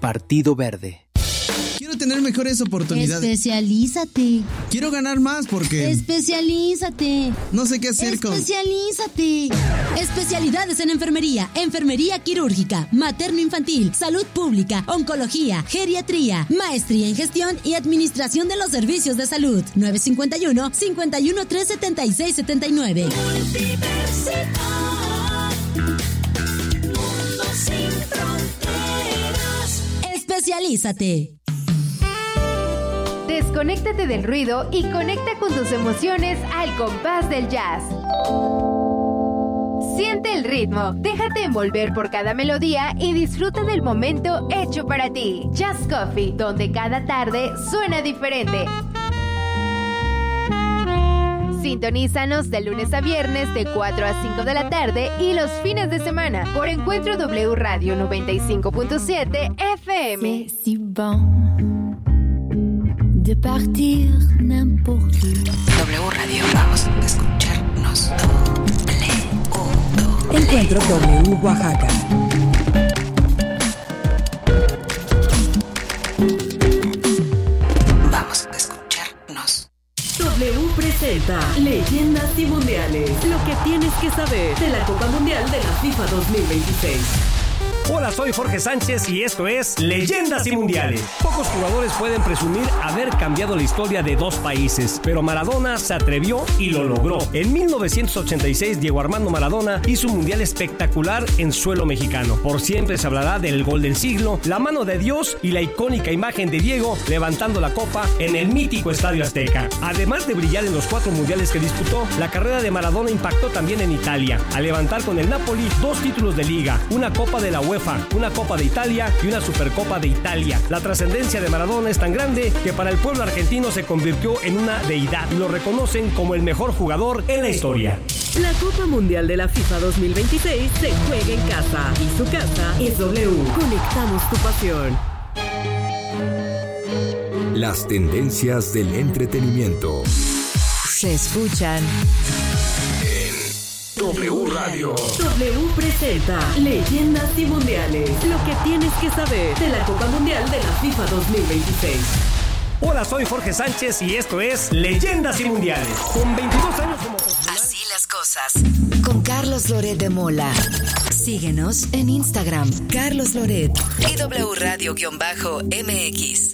Partido Verde. Quiero tener mejores oportunidades. Especialízate. Quiero ganar más porque... Especialízate. No sé qué hacer Especialízate. Especialidades en enfermería, enfermería quirúrgica, materno-infantil, salud pública, oncología, geriatría, maestría en gestión y administración de los servicios de salud. 951-513-7679. Mundo sin fronteras. Especialízate. Desconéctate del ruido y conecta con tus emociones al compás del jazz. Siente el ritmo, déjate envolver por cada melodía y disfruta del momento hecho para ti. Jazz Coffee, donde cada tarde suena diferente. Sintonízanos de lunes a viernes de 4 a 5 de la tarde y los fines de semana por Encuentro W Radio 95.7 FM. C'est si bon de partir n'importe où. W Radio, vamos a escucharnos. Encuentro W Oaxaca. Vamos a escucharnos. W presenta Leyendas y Mundiales. Lo que tienes que saber de la Copa Mundial de la FIFA 2026. Hola, soy Jorge Sánchez y esto es Leyendas y Mundiales. Pocos jugadores pueden presumir haber cambiado la historia de dos países, pero Maradona se atrevió y lo logró. En 1986, Diego Armando Maradona hizo un mundial espectacular en suelo mexicano. Por siempre se hablará del gol del siglo, la mano de Dios y la icónica imagen de Diego levantando la copa en el mítico Estadio Azteca. Además de brillar en los 4 mundiales que disputó, la carrera de Maradona impactó también en Italia, al levantar con el Napoli 2 títulos de liga, una Copa de la UEFA, una Copa de Italia y una Supercopa de Italia. La trascendencia de Maradona es tan grande que para el pueblo argentino se convirtió en una deidad y lo reconocen como el mejor jugador en la historia. La Copa Mundial de la FIFA 2026 se juega en casa y su casa es W. Conectamos tu pasión. Las tendencias del entretenimiento Se escuchan W Radio. W presenta Leyendas y Mundiales. Lo que tienes que saber de la Copa Mundial de la FIFA 2026. Hola, soy Jorge Sánchez y esto es Leyendas y Mundiales. Con 22 años como profesional. Así las cosas. con Carlos Loret de Mola. Síguenos en Instagram, Carlos Loret. Y W Radio-MX.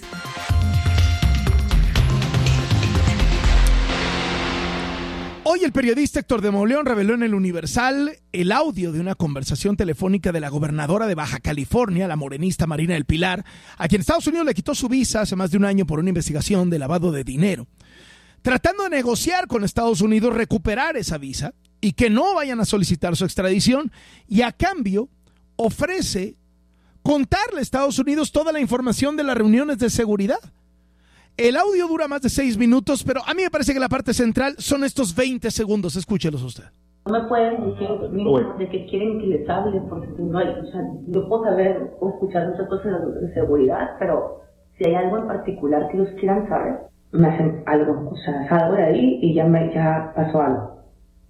Hoy el periodista Héctor de Mauleón reveló en El Universal el audio de una conversación telefónica de la gobernadora de Baja California, la morenista Marina del Pilar, a quien Estados Unidos le quitó su visa hace más de un año por una investigación de lavado de dinero, tratando de negociar con Estados Unidos recuperar esa visa y que no vayan a solicitar su extradición, y a cambio ofrece contarle a Estados Unidos toda la información de las reuniones de seguridad. El audio dura más de 6 minutos, pero a mí me parece que la parte central son estos 20 segundos. Escúchelos usted. No me pueden decir de que quieren que les hable, porque no hay, o sea, yo puedo saber o escuchar muchas cosas de seguridad, pero si hay algo en particular que ellos quieran saber, me hacen algo, o sea, salgo de ahí y ya pasó algo.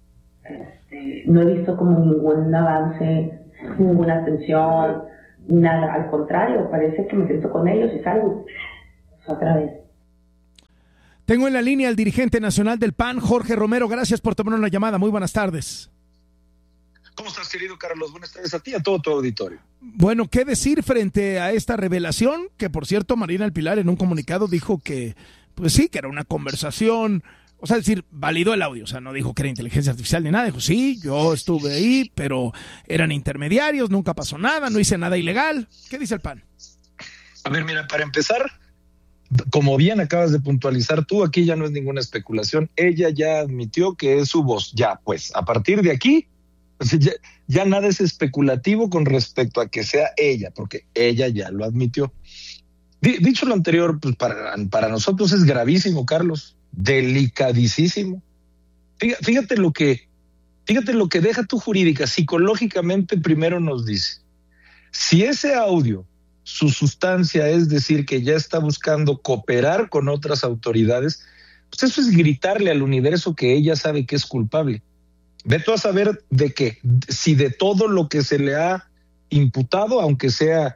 No he visto como ningún avance, ninguna atención, nada, al contrario, parece que me siento con ellos y salgo otra vez. Tengo en la línea al dirigente nacional del PAN, Jorge Romero. Gracias por tomar una llamada. Muy buenas tardes. ¿Cómo estás, querido Carlos? Buenas tardes a ti y a todo tu auditorio. Bueno, ¿qué decir frente a esta revelación? Que, por cierto, Marina del Pilar en un comunicado dijo que, pues sí, que era una conversación, o sea, decir, validó el audio, o sea, no dijo que era inteligencia artificial ni nada. Dijo, sí, yo estuve ahí, pero eran intermediarios, nunca pasó nada, no hice nada ilegal. ¿Qué dice el PAN? A ver, mira, para empezar, como bien acabas de puntualizar tú, aquí ya no es ninguna especulación. Ella ya admitió que es su voz. Ya, pues, a partir de aquí, pues, ya nada es especulativo con respecto a que sea ella, porque ella ya lo admitió. Dicho lo anterior, pues para nosotros es gravísimo, Carlos, delicadísimo. Fíjate lo que deja tu jurídica, psicológicamente primero nos dice, si ese audio, su sustancia es decir que ya está buscando cooperar con otras autoridades, pues eso es gritarle al universo que ella sabe que es culpable. Ve tú a saber de qué, si de todo lo que se le ha imputado, aunque sea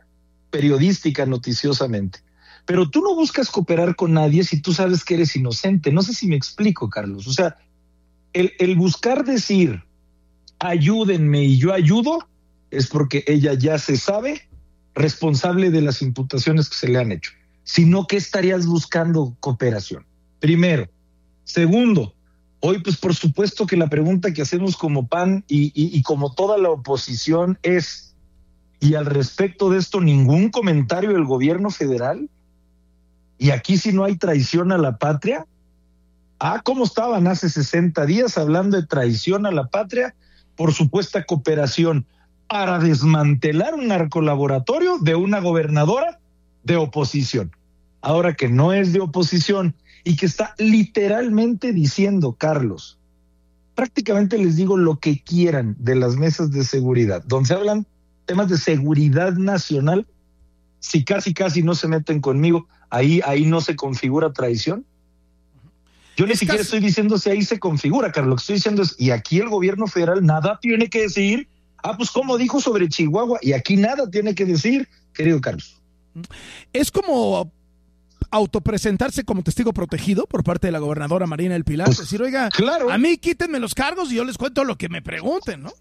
periodística, noticiosamente. Pero tú no buscas cooperar con nadie si tú sabes que eres inocente. No sé si me explico, Carlos. O sea, el buscar decir, ayúdenme y yo ayudo, es porque ella ya se sabe responsable de las imputaciones que se le han hecho. Si no, ¿qué estarías buscando cooperación? Primero. Segundo, hoy pues por supuesto que la pregunta que hacemos como PAN y como toda la oposición es, ¿y al respecto de esto ningún comentario del gobierno federal? ¿Y aquí si no hay traición a la patria? ¿Cómo estaban hace 60 días hablando de traición a la patria por supuesta cooperación para desmantelar un narcolaboratorio de una gobernadora de oposición? Ahora que no es de oposición y que está literalmente diciendo, Carlos, prácticamente les digo lo que quieran de las mesas de seguridad, donde se hablan temas de seguridad nacional, si casi no se meten conmigo, ahí no se configura traición. Yo ni siquiera estoy diciendo si ahí se configura, Carlos. Lo que estoy diciendo es, y aquí el gobierno federal nada tiene que decir. Pues como dijo sobre Chihuahua, y aquí nada tiene que decir, querido Carlos. Es como autopresentarse como testigo protegido por parte de la gobernadora Marina del Pilar. Pues, decir, oiga, claro, a mí quítenme los cargos y yo les cuento lo que me pregunten, ¿no?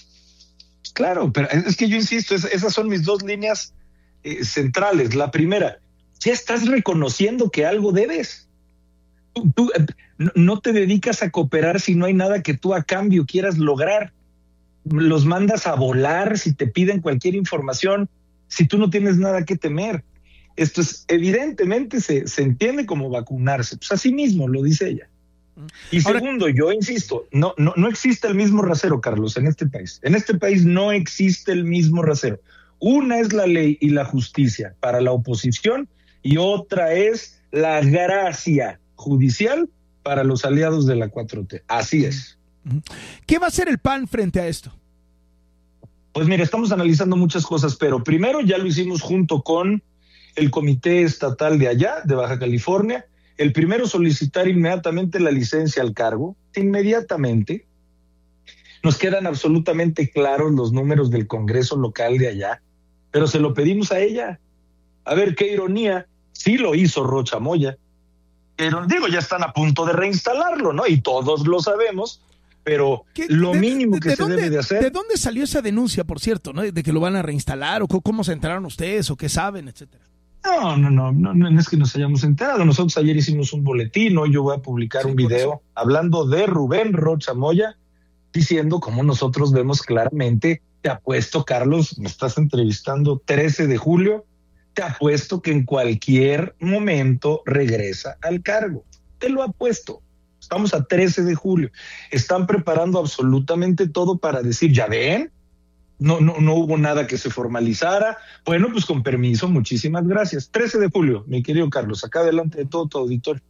Claro, pero es que yo insisto, esas son mis dos líneas centrales. La primera, ya estás reconociendo que algo debes. Tú no te dedicas a cooperar si no hay nada que tú a cambio quieras lograr. Los mandas a volar si te piden cualquier información, si tú no tienes nada que temer. Esto es, evidentemente se entiende como vacunarse, pues así mismo lo dice ella. Y segundo, yo insisto, no existe el mismo rasero, Carlos, en este país. En este país no existe el mismo rasero. Una es la ley y la justicia para la oposición y otra es la gracia judicial para los aliados de la 4T. Así es. ¿Qué va a hacer el PAN frente a esto? Pues mira, estamos analizando muchas cosas, pero primero ya lo hicimos junto con el comité estatal de allá, de Baja California. El primero, solicitar inmediatamente la licencia al cargo, inmediatamente. Nos quedan absolutamente claros los números del Congreso local de allá, pero se lo pedimos a ella. A ver, qué ironía, sí lo hizo Rocha Moya, pero digo, ya están a punto de reinstalarlo, ¿no? Y todos lo sabemos, pero lo mínimo que se debe de hacer... ¿De dónde salió esa denuncia, por cierto, ¿no? De que lo van a reinstalar, o cómo se enteraron ustedes, o qué saben, etcétera? No es que nos hayamos enterado. Nosotros ayer hicimos un boletín, hoy yo voy a publicar un video hablando de Rubén Rocha Moya, diciendo cómo nosotros vemos claramente, te apuesto, Carlos, me estás entrevistando 13 de julio, te apuesto que en cualquier momento regresa al cargo. Te lo apuesto. Estamos a 13 de julio. Están preparando absolutamente todo para decir, ¿ya ven? No hubo nada que se formalizara. Bueno, pues con permiso, muchísimas gracias. 13 de julio, mi querido Carlos, acá delante de todo tu auditorio.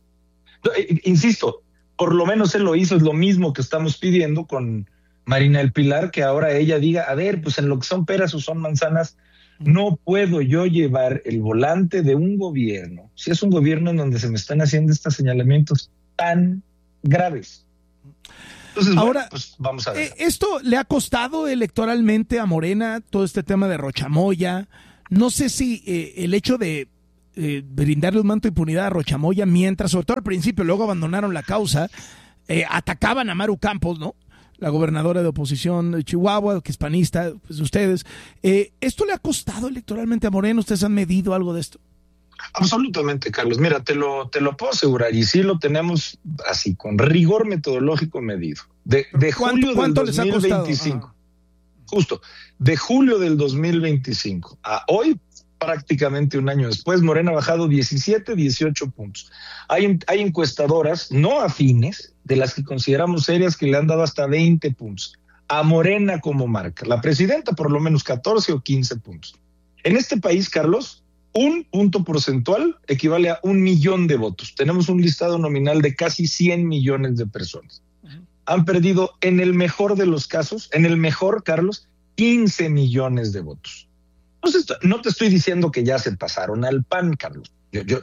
Insisto, por lo menos él lo hizo, es lo mismo que estamos pidiendo con Marina del Pilar, que ahora ella diga, a ver, pues en lo que son peras o son manzanas, no puedo yo llevar el volante de un gobierno, si es un gobierno en donde se me están haciendo estos señalamientos tan graves. Entonces, ahora, pues vamos a ver. ¿Esto le ha costado electoralmente a Morena todo este tema de Rocha Moya? No sé si el hecho de brindarle un manto de impunidad a Rocha Moya, mientras, sobre todo al principio, luego abandonaron la causa, atacaban a Maru Campos, ¿no? La gobernadora de oposición de Chihuahua, que es panista, pues ustedes. ¿Esto le ha costado electoralmente a Morena? ¿Ustedes han medido algo de esto? Absolutamente, Carlos. Mira, te lo puedo asegurar, y sí lo tenemos así, con rigor metodológico medido. De julio del 2025, justo, de julio del 2025 a hoy, prácticamente un año después, Morena ha bajado 17, 18 puntos. Hay encuestadoras no afines, de las que consideramos serias, que le han dado hasta 20 puntos. A Morena como marca. La presidenta por lo menos 14 o 15 puntos. En este país, Carlos, un punto porcentual equivale a 1 millón de votos. Tenemos un listado nominal de casi 100 millones de personas. Han perdido, en el mejor de los casos, en el mejor, Carlos, 15 millones de votos. Entonces, no te estoy diciendo que ya se pasaron al PAN, Carlos.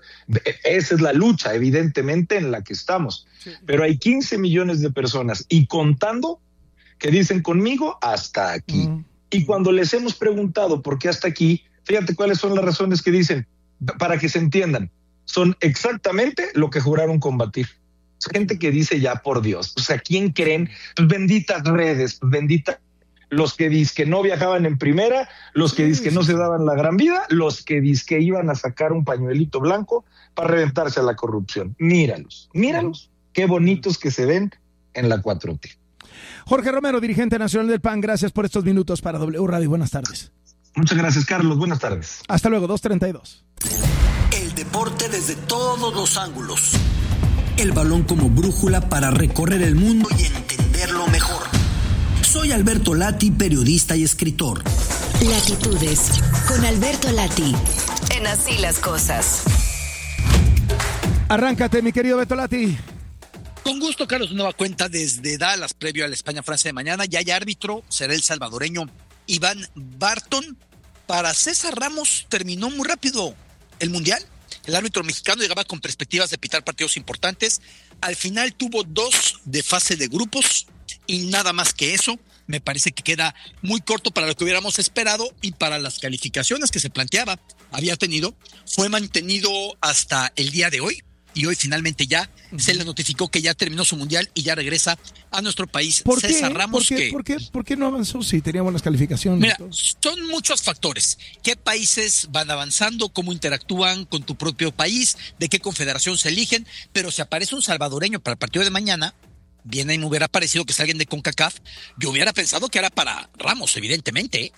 Esa es la lucha, evidentemente, en la que estamos. Sí. Pero hay 15 millones de personas, y contando, que dicen conmigo hasta aquí. Y cuando les hemos preguntado por qué hasta aquí, Fíjate cuáles son las razones que dicen, para que se entiendan. Son exactamente lo que juraron combatir. Es gente que dice ya, por Dios, o sea, ¿quién creen? Pues benditas redes, los que dizque no viajaban en primera, los que dizque no se daban la gran vida, los que dizque iban a sacar un pañuelito blanco para reventarse a la corrupción. Míralos, qué bonitos que se ven en la 4T. Jorge Romero, dirigente nacional del PAN, gracias por estos minutos para W Radio. Buenas tardes. Muchas gracias, Carlos. Buenas tardes. Hasta luego, 2:32. El deporte desde todos los ángulos. El balón como brújula para recorrer el mundo y entenderlo mejor. Soy Alberto Lati, periodista y escritor. Latitudes, con Alberto Lati. En Así las Cosas. Arráncate, mi querido Beto Lati. Con gusto, Carlos, nueva cuenta desde Dallas, previo a la España-Francia de mañana. Ya hay árbitro, será el salvadoreño Iván Barton. Para César Ramos terminó muy rápido el Mundial. El árbitro mexicano llegaba con perspectivas de pitar partidos importantes. Al final tuvo 2 de fase de grupos y nada más que eso. Me parece que queda muy corto para lo que hubiéramos esperado y para las calificaciones que se planteaba. Fue mantenido hasta el día de hoy. Y hoy finalmente ya se le notificó que ya terminó su mundial y ya regresa a nuestro país. César Ramos. ¿Por qué no avanzó si tenía buenas calificaciones? Mira, son muchos factores. ¿Qué países van avanzando? ¿Cómo interactúan con tu propio país? ¿De qué confederación se eligen? Pero si aparece un salvadoreño para el partido de mañana, bien ahí me hubiera parecido que es alguien de CONCACAF, yo hubiera pensado que era para Ramos, evidentemente.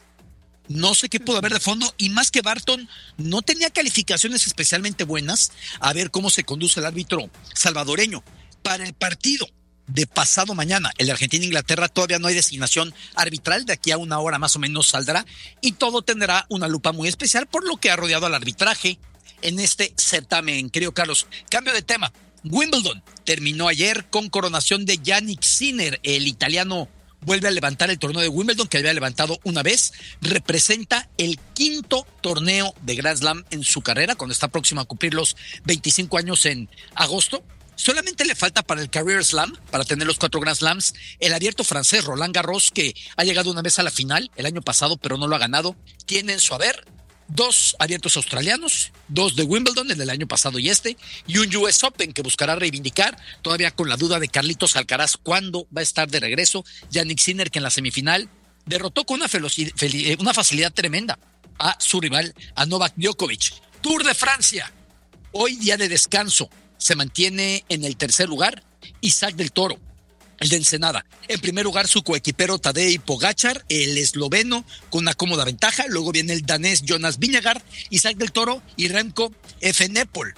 No sé qué pudo haber de fondo, y más que Barton no tenía calificaciones especialmente buenas. A ver cómo se conduce el árbitro salvadoreño. Para el partido de pasado mañana, el de Argentina-Inglaterra, todavía no hay designación arbitral. De aquí a 1 hora más o menos saldrá, y todo tendrá una lupa muy especial por lo que ha rodeado al arbitraje en este certamen. Querido Carlos, cambio de tema. Wimbledon terminó ayer con coronación de Jannik Sinner. El italiano vuelve a levantar el torneo de Wimbledon que había levantado una vez. Representa el 5º torneo de Grand Slam en su carrera, cuando está próximo a cumplir los 25 años en agosto. Solamente le falta para el Career Slam, para tener los 4 Grand Slams, el abierto francés Roland Garros, que ha llegado una vez a la final el año pasado, pero no lo ha ganado. Tiene en su haber 2 abiertos australianos, 2 de Wimbledon, el del año pasado y un US Open que buscará reivindicar, todavía con la duda de Carlitos Alcaraz cuándo va a estar de regreso. Jannik Sinner, que en la semifinal derrotó con una facilidad tremenda a su rival, a Novak Djokovic. Tour de Francia, hoy día de descanso, se mantiene en el tercer lugar Isaac del Toro, el de Ensenada. En primer lugar, su coequipero Tadej Pogačar, el esloveno, con una cómoda ventaja. Luego viene el danés Jonas Vingegaard, Isaac del Toro y Remco Evenepoel,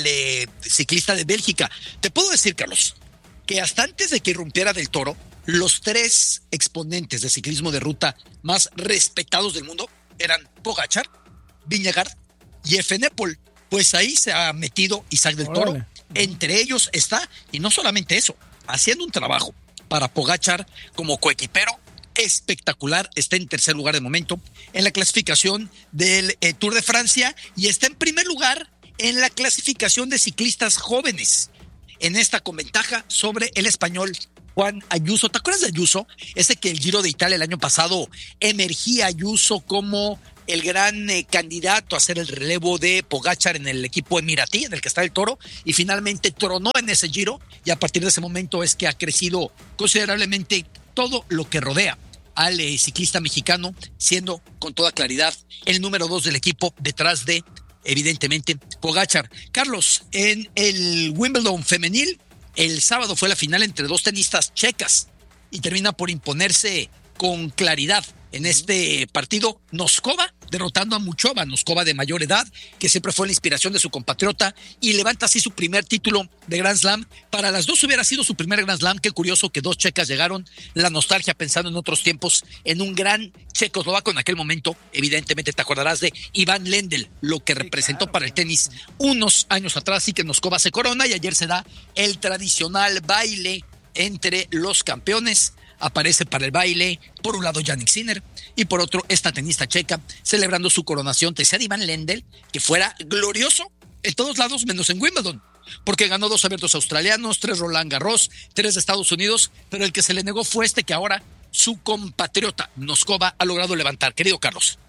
el ciclista de Bélgica. Te puedo decir, Carlos, que hasta antes de que irrumpiera del Toro, los 3 exponentes de ciclismo de ruta más respetados del mundo eran Pogačar, Vingegaard y Evenepoel. Pues ahí se ha metido Isaac del Toro. Órale. Entre ellos está, y no solamente eso, haciendo un trabajo para Pogačar como coequipero espectacular. Está en tercer lugar de momento en la clasificación del Tour de Francia, y está en primer lugar en la clasificación de ciclistas jóvenes, en esta con ventaja sobre el español Juan Ayuso. ¿Te acuerdas de Ayuso? Ese que el Giro de Italia el año pasado emergía Ayuso como el gran candidato a hacer el relevo de Pogačar en el equipo emiratí, en el que está el Toro, y finalmente tronó en ese Giro, y a partir de ese momento es que ha crecido considerablemente todo lo que rodea al ciclista mexicano, siendo con toda claridad el número 2 del equipo, detrás de, evidentemente, Pogačar. Carlos, en el Wimbledon femenil, el sábado fue la final entre 2 tenistas checas, y termina por imponerse con claridad en este partido Noskova, derrotando a Muchova, Noskova de mayor edad, que siempre fue la inspiración de su compatriota, y levanta así su primer título de Grand Slam. Para las dos hubiera sido su primer Grand Slam. Qué curioso que 2 checas llegaron. La nostalgia pensando en otros tiempos, en un gran checoslovaco en aquel momento. Evidentemente te acordarás de Iván Lendl, lo que representó para el tenis unos años atrás. Así que Noskova se corona, y ayer se da el tradicional baile entre los campeones. Aparece para el baile, por un lado Jannik Sinner, y por otro esta tenista checa, celebrando su coronación. Te decía de Iván Lendl que fuera glorioso en todos lados menos en Wimbledon, porque ganó 2 abiertos australianos, 3 Roland Garros, 3 de Estados Unidos, pero el que se le negó fue que ahora su compatriota Noskova ha logrado levantar. Querido Carlos.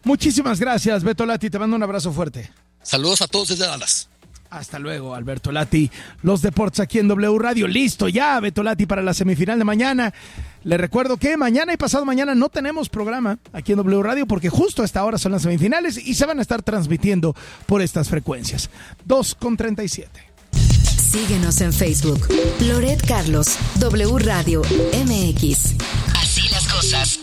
Muchísimas gracias, Beto Lati. Te mando un abrazo fuerte. Saludos a todos desde Dallas. Hasta luego, Alberto Lati. Los deportes aquí en W Radio. Listo ya, Beto Lati, para la semifinal de mañana. Le recuerdo que mañana y pasado mañana no tenemos programa aquí en W Radio porque justo a esta hora son las semifinales y se van a estar transmitiendo por estas frecuencias. 2:37. Síguenos en Facebook. Loret Carlos, W Radio MX. Así las cosas.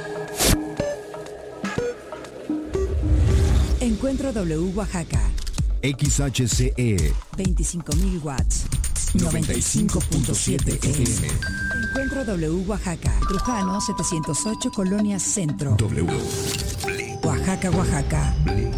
Encuentro W Oaxaca. XHCE 25,000 watts. 95.7 FM. Encuentro W Oaxaca. Trujano 708 Colonia Centro. W. Oaxaca, Oaxaca.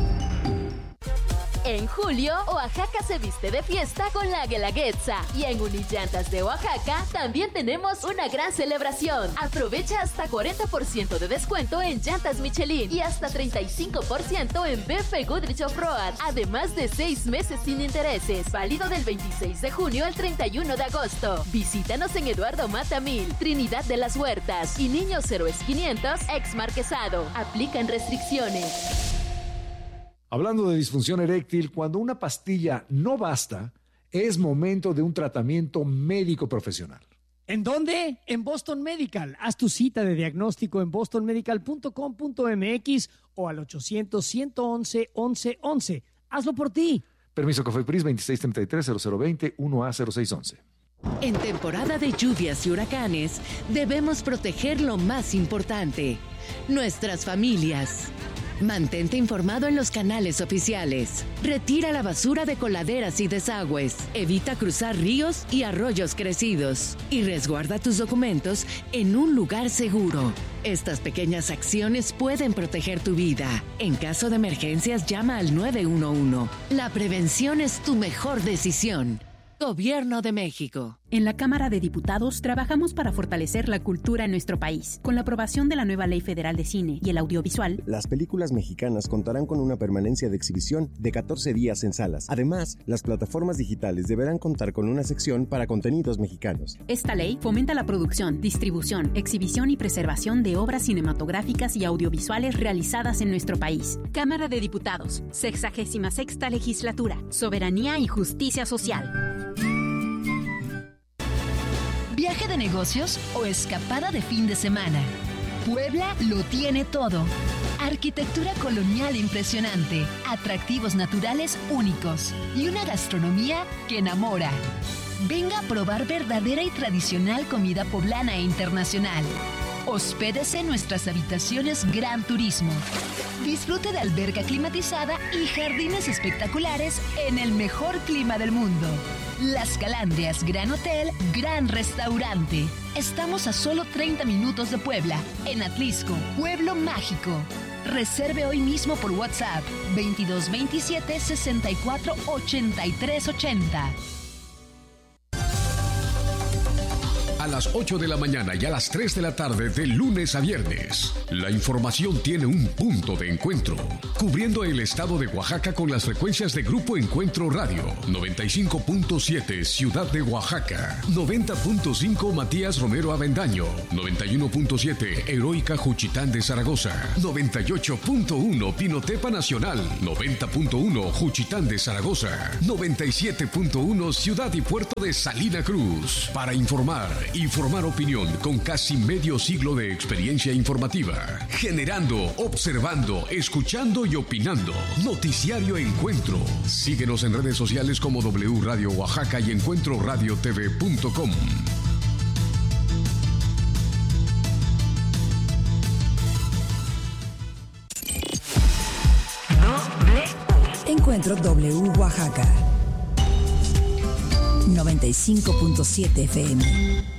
En julio, Oaxaca se viste de fiesta con la Guelaguetza. Y en Unillantas de Oaxaca también tenemos una gran celebración. Aprovecha hasta 40% de descuento en llantas Michelin y hasta 35% en BF Goodrich Off-Road. Además de 6 meses sin intereses. Válido del 26 de junio al 31 de agosto. Visítanos en Eduardo Mata 1000, Trinidad de las Huertas y Niños Héroes 500, ex Marquesado. Aplican restricciones. Hablando de disfunción eréctil, cuando una pastilla no basta, es momento de un tratamiento médico profesional. ¿En dónde? En Boston Medical. Haz tu cita de diagnóstico en bostonmedical.com.mx o al 800-111-1111. Hazlo por ti. Permiso COFEPRIS 2633-0020 1A0611. En temporada de lluvias y huracanes, debemos proteger lo más importante, nuestras familias. Mantente informado en los canales oficiales. Retira la basura de coladeras y desagües. Evita cruzar ríos y arroyos crecidos. Y resguarda tus documentos en un lugar seguro. Estas pequeñas acciones pueden proteger tu vida. En caso de emergencias, llama al 911. La prevención es tu mejor decisión. Gobierno de México. En la Cámara de Diputados trabajamos para fortalecer la cultura en nuestro país. Con la aprobación de la nueva Ley Federal de Cine y el Audiovisual, las películas mexicanas contarán con una permanencia de exhibición de 14 días en salas. Además, las plataformas digitales deberán contar con una sección para contenidos mexicanos. Esta ley fomenta la producción, distribución, exhibición y preservación de obras cinematográficas y audiovisuales realizadas en nuestro país. Cámara de Diputados, 66ª Legislatura, Soberanía y Justicia Social. ¿Viaje de negocios o escapada de fin de semana? Puebla lo tiene todo. Arquitectura colonial impresionante, atractivos naturales únicos y una gastronomía que enamora. Venga a probar verdadera y tradicional comida poblana e internacional. Hospédese en nuestras habitaciones Gran Turismo. Disfrute de alberca climatizada y jardines espectaculares en el mejor clima del mundo. Las Calandrias Gran Hotel, Gran Restaurante. Estamos a solo 30 minutos de Puebla, en Atlisco, Pueblo Mágico. Reserve hoy mismo por WhatsApp 2227 64 83 80. A las 8 de la mañana y a las 3 de la tarde de lunes a viernes, la información tiene un punto de encuentro, cubriendo el estado de Oaxaca con las frecuencias de Grupo Encuentro Radio, 95.7 Ciudad de Oaxaca, 90.5 Matías Romero Avendaño, 91.7 Heroica Juchitán de Zaragoza, 98.1 Pinotepa Nacional, 90.1 Juchitán de Zaragoza, 97.1 Ciudad y Puerto de Salina Cruz. Para informar y formar opinión con casi medio siglo de experiencia informativa, generando, observando, escuchando y opinando. Noticiario Encuentro. Síguenos en redes sociales como W Radio Oaxaca y encuentroradiotv.com. Encuentro W Oaxaca. 95.7 FM.